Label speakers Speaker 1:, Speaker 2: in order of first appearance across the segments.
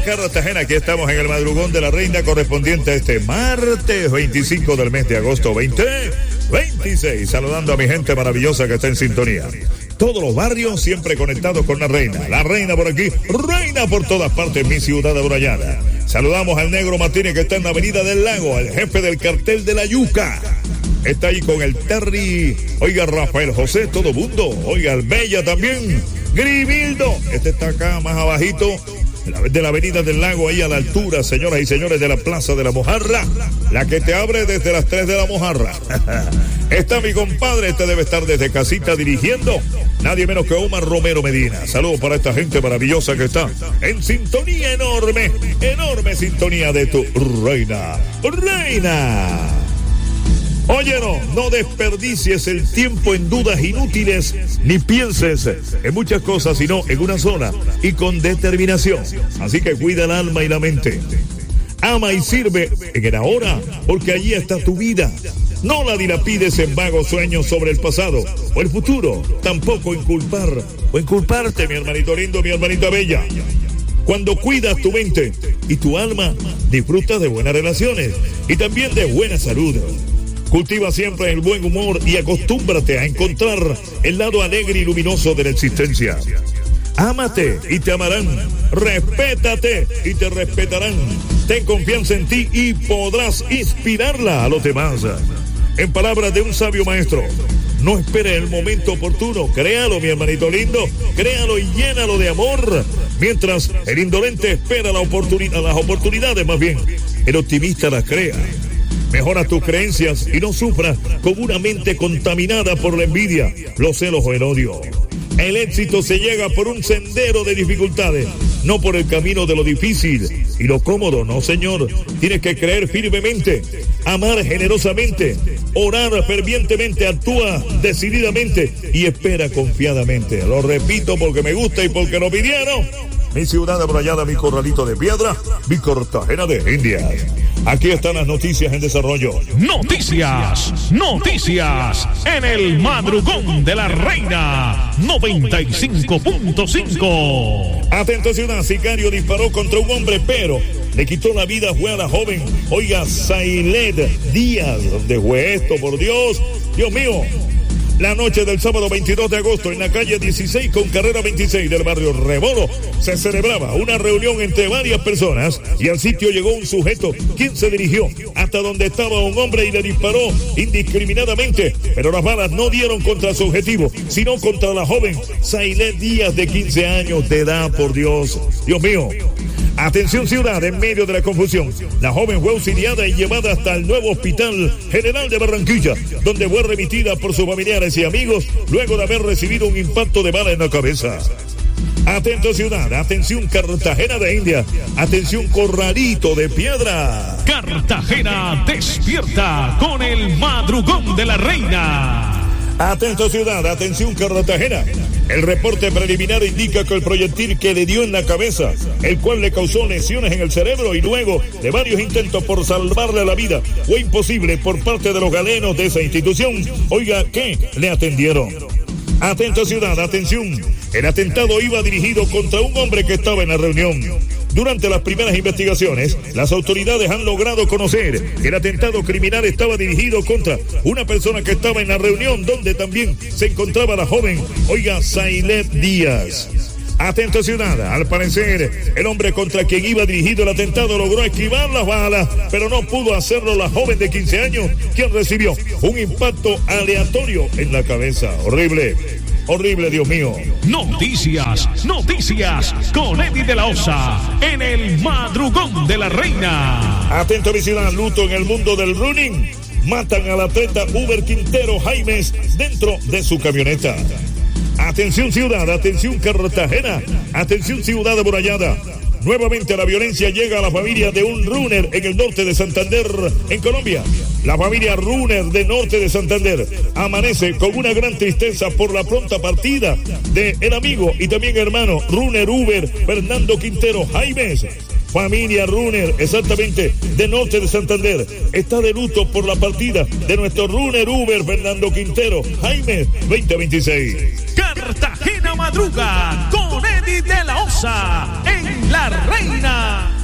Speaker 1: Cartagena, aquí estamos en el madrugón de la reina correspondiente a este martes 25 del mes de agosto 2026. Saludando a mi gente maravillosa que está en sintonía. Todos los barrios siempre conectados con la reina. La reina por aquí, reina por todas partes, mi ciudad abrayada. Saludamos al Negro Martínez que está en la Avenida del Lago, al jefe del cartel de la Yuca. Está ahí con el Terry. Oiga, Rafael José, todo mundo. Oiga, el Bella también. Gribildo. Este está acá más abajito de la Avenida del Lago, ahí a la altura, señoras y señores, de la Plaza de la Mojarra, la que te abre desde las 3 de la Mojarra. Está mi compadre, este debe estar desde casita dirigiendo, nadie menos que Omar Romero Medina. Saludos para esta gente maravillosa que está en sintonía enorme, enorme sintonía de tu reina. Oye, no desperdicies el tiempo en dudas inútiles, ni pienses en muchas cosas, sino en una sola y con determinación. Así que cuida el alma y la mente. Ama y sirve en el ahora, porque allí está tu vida. No la dilapides en vagos sueños sobre el pasado o el futuro. Tampoco inculparte, mi hermanito lindo, mi hermanita bella. Cuando cuidas tu mente y tu alma, disfrutas de buenas relaciones y también de buena salud. Cultiva siempre el buen humor y acostúmbrate a encontrar el lado alegre y luminoso de la existencia. Ámate y te amarán. Respétate y te respetarán. Ten confianza en ti y podrás inspirarla a los demás. En palabras de un sabio maestro, no espere el momento oportuno. Créalo, mi hermanito lindo. Créalo y llénalo de amor. Mientras el indolente espera las oportunidades, más bien, el optimista las crea. Mejora tus creencias y no sufras con una mente contaminada por la envidia, los celos o el odio. El éxito se llega por un sendero de dificultades, no por el camino de lo difícil y lo cómodo, no señor. Tienes que creer firmemente, amar generosamente, orar fervientemente, actúa decididamente y espera confiadamente. Lo repito porque me gusta y porque lo pidieron. Mi ciudad abrayada, mi corralito de piedra, mi Cartagena de Indias. Aquí están las noticias en desarrollo.
Speaker 2: Noticias en el madrugón de la reina 95.5.
Speaker 1: Atento ciudad, sicario disparó contra un hombre, pero le quitó la vida, fue a la joven, oiga, Sailet Díaz. ¿Dónde fue esto, por Dios? Dios mío. La noche del sábado 22 de agosto en la calle 16 con carrera 26 del barrio Rebolo se celebraba una reunión entre varias personas y al sitio llegó un sujeto quien se dirigió hasta donde estaba un hombre y le disparó indiscriminadamente, pero las balas no dieron contra su objetivo, sino contra la joven Sailet Díaz de 15 años de edad, por Dios. Dios mío. Atención ciudad, en medio de la confusión, la joven fue auxiliada y llevada hasta el nuevo Hospital General de Barranquilla, donde fue remitida por sus familiares y amigos luego de haber recibido un impacto de bala en la cabeza. Atento ciudad, atención Cartagena de India, atención Corralito de Piedra.
Speaker 2: Cartagena despierta con el madrugón de la reina.
Speaker 1: Atento ciudad, atención Cartagena. El reporte preliminar indica que el proyectil que le dio en la cabeza, el cual le causó lesiones en el cerebro y luego de varios intentos por salvarle la vida, fue imposible por parte de los galenos de esa institución. Oiga, ¿qué? Le atendieron. Atento ciudad, atención. El atentado iba dirigido contra un hombre que estaba en la reunión. Durante las primeras investigaciones, las autoridades han logrado conocer que el atentado criminal estaba dirigido contra una persona que estaba en la reunión donde también se encontraba la joven, oiga, Sailet Díaz. Atento ciudad, al parecer, el hombre contra quien iba dirigido el atentado logró esquivar las balas, pero no pudo hacerlo la joven de 15 años, quien recibió un impacto aleatorio en la cabeza. Horrible. Horrible, Dios mío.
Speaker 2: Noticias con Eddie de la Osa en el madrugón de la reina.
Speaker 1: Atento mi ciudad, luto en el mundo del running. Matan al atleta Uber Quintero Jaimes dentro de su camioneta. Atención ciudad, atención Cartagena, atención ciudad amurallada. Nuevamente la violencia llega a la familia de un runner en el norte de Santander, en Colombia. La familia runner de norte de Santander amanece con una gran tristeza por la pronta partida de el amigo y también hermano runner Uber Fernando Quintero Jaimes. Familia runner, exactamente, de norte de Santander, está de luto por la partida de nuestro runner Uber Fernando Quintero Jaimes 2026.
Speaker 2: Cartagena madruga con Eddie de la Osa en La Reina.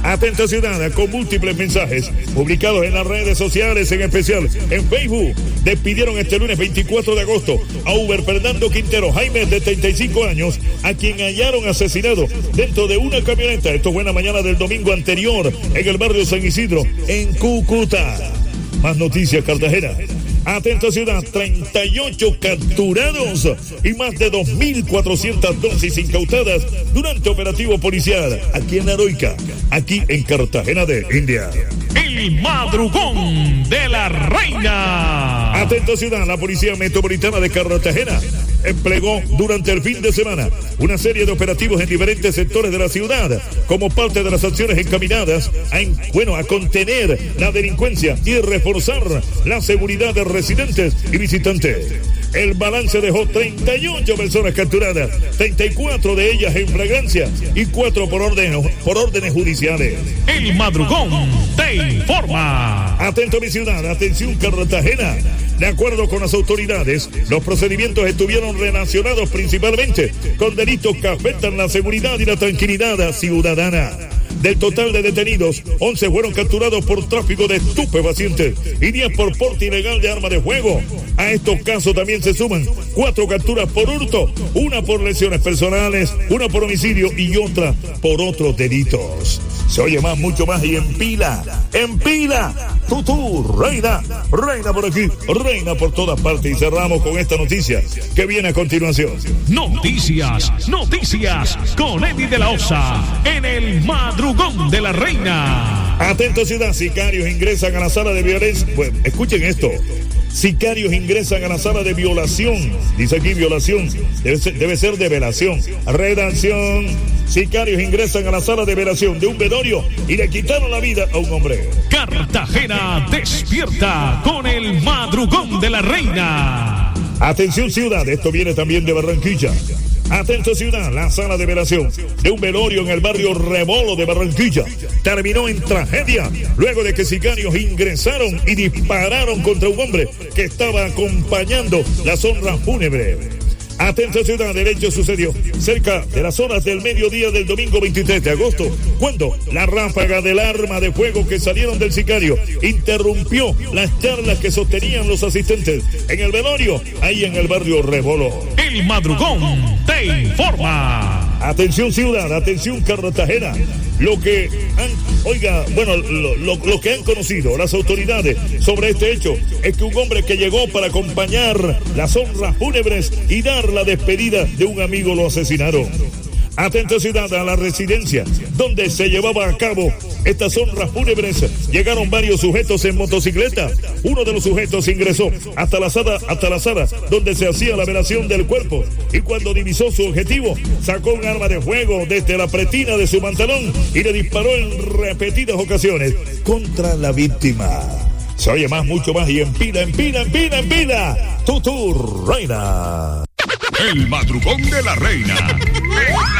Speaker 1: Atenta ciudad, con múltiples mensajes publicados en las redes sociales, en especial en Facebook. Despidieron este lunes 24 de agosto a Uber Fernando Quintero Jaime, de 35 años, a quien hallaron asesinado dentro de una camioneta. Esto fue en la mañana del domingo anterior en el barrio San Isidro, en Cúcuta. Más noticias, Cartagena. Atenta ciudad, 38 capturados y más de 2.400 dosis incautadas durante operativo policial aquí en Heroica, aquí en Cartagena de India.
Speaker 2: El madrugón de la reina.
Speaker 1: Atenta ciudad, la Policía Metropolitana de Cartagena empleó durante el fin de semana una serie de operativos en diferentes sectores de la ciudad como parte de las acciones encaminadas a contener la delincuencia y reforzar la seguridad de residentes y visitantes. El balance dejó 38 personas capturadas, 34 de ellas en flagrancia y 4 por órdenes judiciales.
Speaker 2: El madrugón te informa.
Speaker 1: Atento mi ciudad, atención Cartagena. De acuerdo con las autoridades, los procedimientos estuvieron relacionados principalmente con delitos que afectan la seguridad y la tranquilidad ciudadana. Del total de detenidos, 11 fueron capturados por tráfico de estupefacientes y 10 por porte ilegal de arma de fuego. A estos casos también se suman 4 capturas por hurto, una por lesiones personales, una por homicidio y otra por otros delitos. Se oye más, mucho más y en pila, reina por aquí, reina por todas partes. Y cerramos con esta noticia que viene a continuación.
Speaker 2: Noticias con Eddie de la Osa en el madrugón de la reina.
Speaker 1: Atento ciudad, sicarios ingresan a la sala de violencia. Bueno, escuchen esto. Sicarios ingresan a la sala de violación. Dice aquí violación. Debe ser de velación. Redacción. Sicarios ingresan a la sala de velación de un velorio y le quitaron la vida a un hombre.
Speaker 2: Cartagena despierta con el madrugón de la reina.
Speaker 1: Atención ciudad, esto viene también de Barranquilla. Atento ciudad, la sala de velación de un velorio en el barrio Rebolo de Barranquilla terminó en tragedia luego de que sicarios ingresaron y dispararon contra un hombre que estaba acompañando las honras fúnebres. Atento ciudad, el hecho sucedió cerca de las horas del mediodía del domingo 23 de agosto, cuando la ráfaga del arma de fuego que salieron del sicario interrumpió las charlas que sostenían los asistentes en el velorio, ahí en el barrio Rebolo.
Speaker 2: El madrugón te informa.
Speaker 1: Atención ciudad, atención Cartagena. Lo que han conocido las autoridades sobre este hecho es que un hombre que llegó para acompañar las honras fúnebres y dar la despedida de un amigo lo asesinaron. Atenta ciudad, a la residencia donde se llevaba a cabo estas honras fúnebres llegaron varios sujetos en motocicleta. Uno de los sujetos ingresó hasta la sala donde se hacía la velación del cuerpo y cuando divisó su objetivo sacó un arma de fuego desde la pretina de su pantalón y le disparó en repetidas ocasiones contra la víctima. Se oye más, mucho más y en pila. Tu reina.
Speaker 2: El madrugón de la reina.